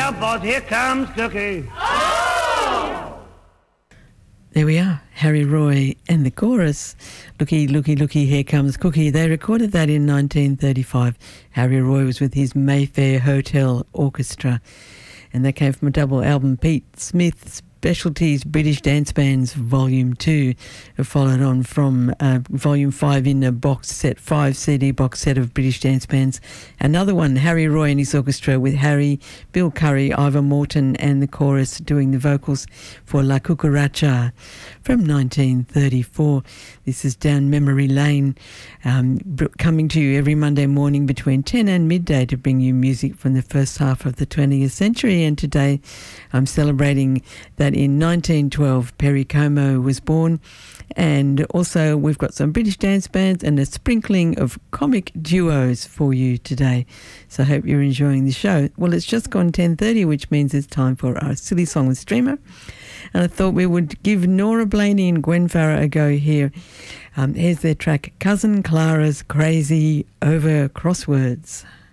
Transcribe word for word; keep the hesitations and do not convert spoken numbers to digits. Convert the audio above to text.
well, boss, here comes Cookie. There we are, Harry Roy and the chorus. Looky, looky, looky, here comes Cookie. They recorded that in nineteen thirty-five. Harry Roy was with his Mayfair Hotel Orchestra. And that came from a double album, Pete Smith's Specialties British Dance Bands Volume two, followed on from uh, Volume five in a box set, five C D box set of British dance bands. Another one, Harry Roy and his orchestra with Harry, Bill Curry, Ivor Morton and the chorus doing the vocals for La Cucaracha from nineteen thirty-four. This is Down Memory Lane, um, coming to you every Monday morning between ten and midday to bring you music from the first half of the twentieth century. And today I'm celebrating that in nineteen twelve Perry Como was born, and also we've got some British dance bands and a sprinkling of comic duos for you today. So I hope you're enjoying the show. Well, it's just gone ten thirty, which means it's time for our Silly Song with Streamer. And I thought we would give Nora Blaney and Gwen Farrer a go here. Um, here's their track, Cousin Clara's Crazy Over Crosswords.